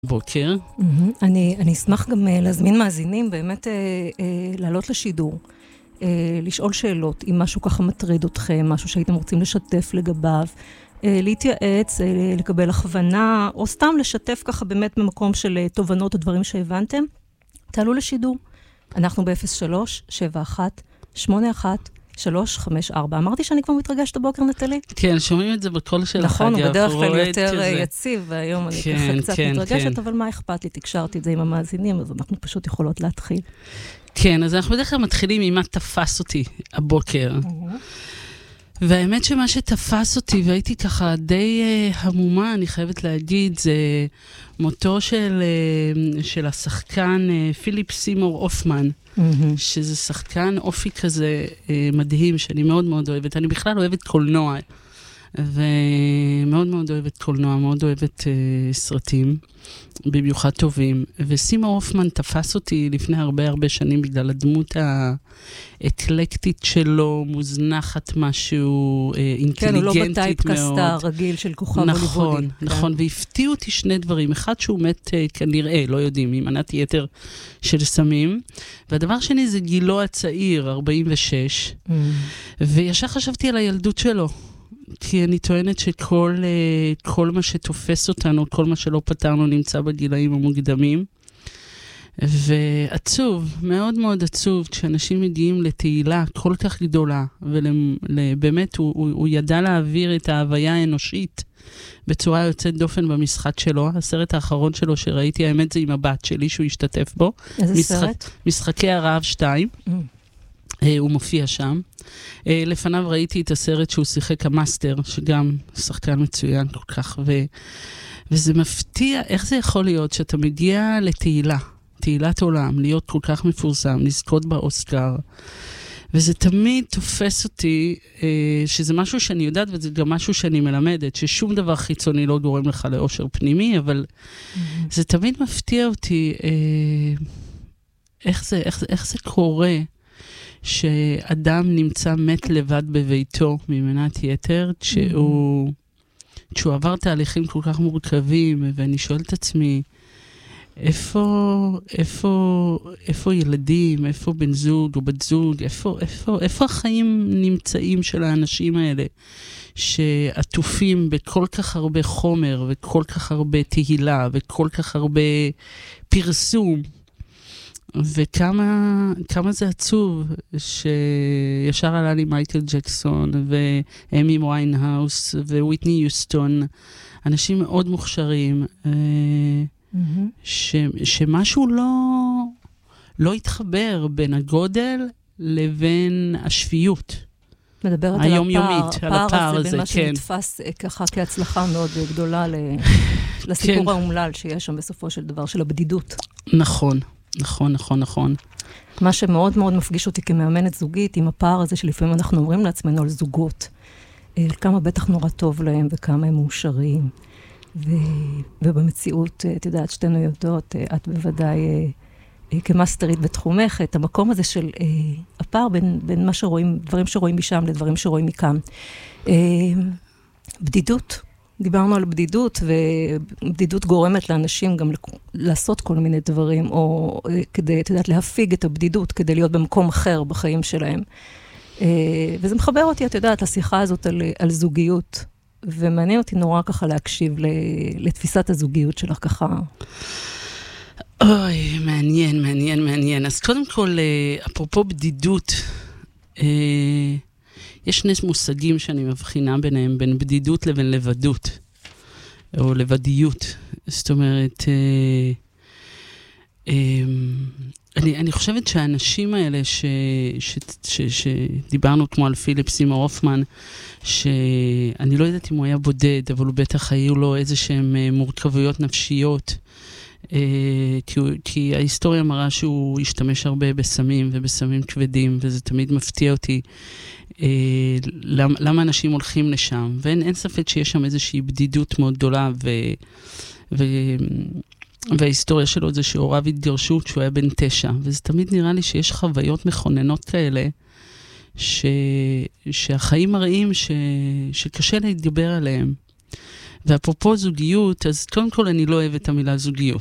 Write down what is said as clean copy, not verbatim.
בוקר. אני אשמח גם להזמין מאזינים, באמת לעלות לשידור, לשאול שאלות, אם משהו ככה מטריד אתכם, משהו שהייתם רוצים לשתף לגביו, להתייעץ, לקבל הכוונה, או סתם לשתף ככה באמת במקום של תובנות או דברים שהבנתם, תעלו לשידור. אנחנו ב-03-71-81-354. אמרתי שאני כבר מתרגשת הבוקר, נטלי? כן, שומעים את זה בקול שלך. נכון, הוא בדרך כלל יותר יציב, והיום אני ככה קצת מתרגשת, אבל מה אכפת לי? תקשרתי את זה עם המאזינים, אז אנחנו פשוט יכולות להתחיל. כן, אז אנחנו בדרך כלל מתחילים עם מה תפס אותי הבוקר. והאמת שמה שתפס אותי, והייתי ככה די המומה, אני חייבת להגיד, זה מותו של השחקן פיליפ סימור הופמן, שזה שחקן אופי כזה מדהים, שאני מאוד מאוד אוהבת. אני בכלל אוהבת קולנוע, ומאוד מאוד אוהבת קולנוע, מאוד אוהבת סרטים, במיוחד טובים. וסימור הופמן תפס אותי לפני הרבה שנים, בגלל הדמות האקלקטית שלו, מוזנחת משהו, אינטליגנטית מאוד. כן, הוא לא בטייפקאסט הרגיל של כוכב הוליוודי. נכון, והפתיעו אותי שני דברים. אחד, שהוא מת כנראה, לא יודעים, ממנת יתר של סמים. והדבר שני זה גילו הצעיר, 46. וישר חשבתי על הילדות שלו. כי אני טוענת שכל מה שתופס אותנו, כל מה שלא פתרנו, נמצא בגילאים המוקדמים. ועצוב, מאוד מאוד עצוב, כשאנשים מגיעים לתהילה כל כך גדולה, ובאמת הוא ידע להעביר את ההוויה האנושית בצורה יוצאת דופן במשחק שלו. הסרט האחרון שלו שראיתי, האמת זה עם הבת שלי, שהוא השתתף בו. איזה סרט? משחקי הרעב 2. הוא מופיע שם. לפניו ראיתי את הסרט שהוא שיחק המאסטר, שגם שחקן מצוין כל כך, וזה מפתיע איך זה יכול להיות שאתה מגיע לתהילה, תהילת עולם, להיות כל כך מפורסם, לזכות באוסקר, וזה תמיד תופס אותי, שזה משהו שאני יודעת, וזה גם משהו שאני מלמדת, ששום דבר חיצוני לא גורם לך לאושר פנימי, אבל זה תמיד מפתיע אותי, איך זה קורה, שאדם נמצא מת לבד בביתו ממנת יתר, כשהוא עבר תהליכים כל כך מורכבים, ואני שואלת את עצמי, איפה ילדים, איפה בן זוג או בת זוג, איפה החיים נמצאים של האנשים האלה, שעטופים בכל כך הרבה חומר, וכל כך הרבה תהילה, וכל כך הרבה פרסום, וכמה זה עצוב שישר עלה לי מייקל ג'קסון ואמי ויינהאוס וויטני יוסטון, אנשים מאוד מוכשרים, שמשהו לא התחבר בין הגודל לבין השפיות. מדברת על הפער הזה, בין מה שנתפס ככה כהצלחה מאוד גדולה לסיפור האומלל שיש שם בסופו של דבר, של הבדידות. נכון. מה שמאוד מאוד מפגיש אותי כמאמנת זוגית, עם הפער הזה שלפעמים אנחנו אומרים לעצמנו על זוגות, כמה בטח נורא טוב להם וכמה הם מאושרים, ובמציאות, את יודעת, שתינו יודעות, את בוודאי כמאסטרית בתחומך, את המקום הזה של הפער בין מה שרואים, דברים שרואים משם לדברים שרואים מכאן. בדידות. דיברנו על בדידות, ובדידות גורמת לאנשים גם לעשות כל מיני דברים, או כדי, את יודעת, להפיג את הבדידות, כדי להיות במקום אחר בחיים שלהם. וזה מחבר אותי, את יודעת, לשיחה הזאת על זוגיות, ומעניין אותי נורא ככה להקשיב לתפיסת הזוגיות שלך ככה. אוי, מעניין. אז קודם כל, אפרופו בדידות, יש שני מושגים שאני מבחינה ביניהם, בין בדידות לבין לבדות, או לבדיות. זאת אומרת, אני חושבת שהאנשים האלה שדיברנו כמו על פיליפ סימור הופמן, שאני לא יודעת אם הוא היה בודד, אבל הוא בטח היו לו איזה שהם מורכבויות נפשיות, כי ההיסטוריה מראה שהוא השתמש הרבה בסמים ובסמים כבדים, וזה תמיד מפתיע אותי למה אנשים הולכים לשם, ואין ספק שיש שם איזושהי בדידות מאוד גדולה, וההיסטוריה שלו זה שהוריו התגרשו כשהוא היה בן 9, וזה תמיד נראה לי שיש חוויות מכוננות כאלה, שהחיים מראים שקשה להתגבר עליהם. ואפרופו זוגיות, אז קודם כל אני לא אוהבת את המילה זוגיות.